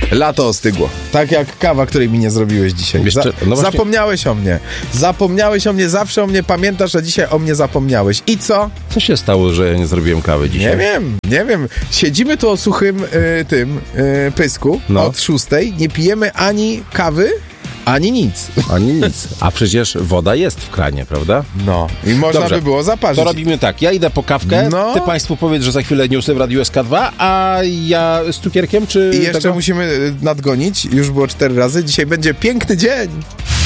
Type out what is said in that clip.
Lato ostygło. Tak jak kawa, której mi nie zrobiłeś dzisiaj. No właśnie... Zapomniałeś o mnie. Zapomniałeś o mnie, zawsze o mnie pamiętasz, a dzisiaj o mnie zapomniałeś. I co? Co się stało, że ja nie zrobiłem kawy dzisiaj? Nie wiem. Siedzimy tu o suchym pysku od 6:00. Nie pijemy ani kawy, ani nic. A przecież woda jest w kranie, prawda? No. I można by było zaparzyć. To robimy tak. Ja idę po kawkę, ty państwu powiedz, że za chwilę newsy w Radiu SK2, a ja z cukierkiem, czy... I jeszcze musimy nadgonić. Już było 4 razy. Dzisiaj będzie piękny dzień.